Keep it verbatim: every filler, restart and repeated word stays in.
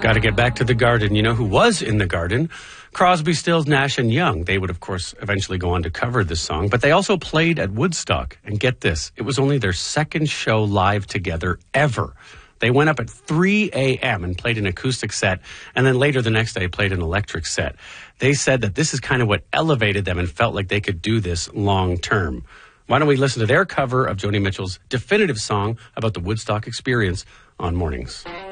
Got to get back to the Garden. You know who was in the Garden? Crosby, Stills, Nash and Young. They would, of course, eventually go on to cover this song, but they also played at Woodstock. And get this, it was only their second show live together ever. They went up at three a.m. and played an acoustic set, and then later the next day played an electric set. They said that this is kind of what elevated them and felt like they could do this long term. Why don't we listen to their cover of Joni Mitchell's definitive song about the Woodstock experience on Mornings?